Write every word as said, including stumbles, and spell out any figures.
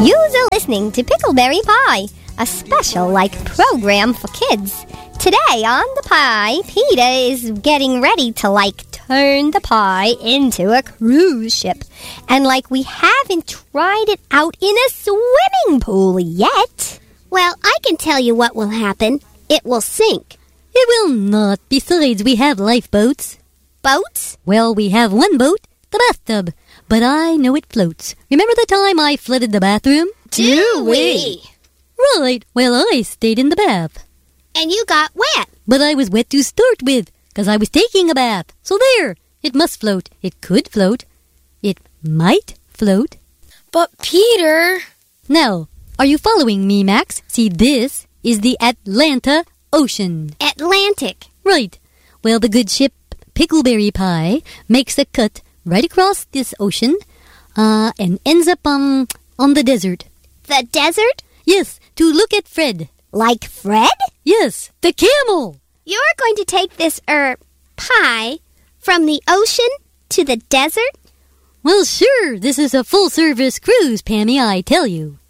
You're listening to Pickleberry Pie, a special-like program for kids. Today on the pie, Peter is getting ready to, like, turn the pie into a cruise ship. And, like, we haven't tried it out in a swimming pool yet. Well, I can tell you what will happen. It will sink. It will not. Besides, we have lifeboats. Boats? Well, we have one boat, the bathtub. But I know it floats. Remember the time I flooded the bathroom? Do we? Right. Well, I stayed in the bath. And you got wet. But I was wet to start with, because I was taking a bath. So there. It must float. It could float. It might float. But Peter... Now, are you following me, Max? See, this is the Atlanta Ocean. Atlantic. Right. Well, the good ship Pickleberry Pie makes a cut right across this ocean uh, and ends up on, on the desert. The desert? Yes, to look at Fred. Like Fred? Yes, the camel. You're going to take this, er, pie from the ocean to the desert? Well, sure, this is a full-service cruise, Pammy, I tell you.